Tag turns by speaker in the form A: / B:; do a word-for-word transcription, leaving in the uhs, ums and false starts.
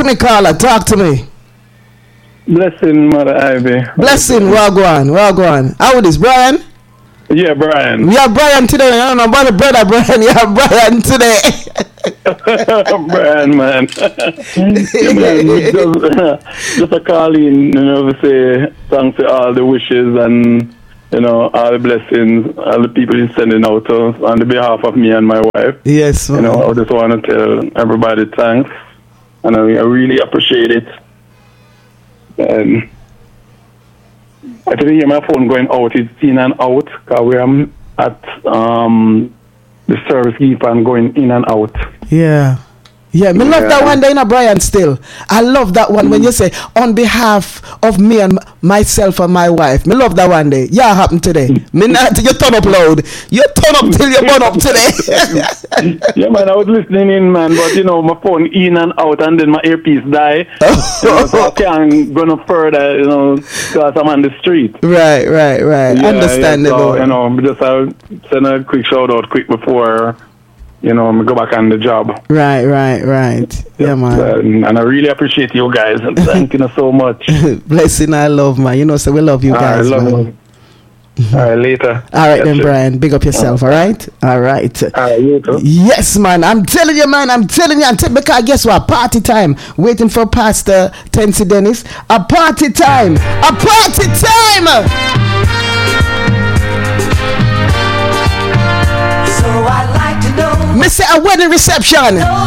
A: me, caller. Talk to me.
B: Blessing, Mother Ivy.
A: Blessing, Wagwan, Wagwan. How is Brian?
B: Yeah, Brian.
A: We have Brian today. I don't know about the brother Brian. You have Brian today.
B: Brian, man. Yeah, man. We just, just a call in, you know, we say thanks for all the wishes and, you know, all the blessings, all the people you're sending out to us on the behalf of me and my wife.
A: Yes, man.
B: You know, I just want to tell everybody thanks. And I, I really appreciate it. And I can hear my phone going out. It's in and out because we are at um, the service keeper and going in and out.
A: Yeah. Yeah, me love
B: Yeah.
A: that one, Dana Brian, still. I love that one mm. when you say, on behalf of me and myself and my wife. Me love that one day. Yeah, happened today. Me not, you turn up loud. You turn up till you burn up today.
B: Yeah, man, I was listening in, man, but, you know, my phone in and out and then my earpiece die. You know, so I can't go no further, you know, because I'm on the street.
A: Right, right, right.
B: Yeah,
A: Understandable.
B: Yeah, so, you know, just I'll send a quick shout out quick before, you know, I go back on the job.
A: Right, right, right. Yeah, man.
B: Uh, and I really appreciate you guys. And thank you so much.
A: Blessing, I love, man. You know, so we love you guys,
B: I love
A: man.
B: You. All right, later.
A: All right, then,
B: you.
A: Brian. Big up yourself, all right? All right.
B: All right, you too.
A: Yes, man. I'm telling you, man. I'm telling you. I'm telling because guess what? Party time. Waiting for Pastor Tensi Dennis. A party time. A party time.
C: So I'd like to know.
A: Mister A wedding reception.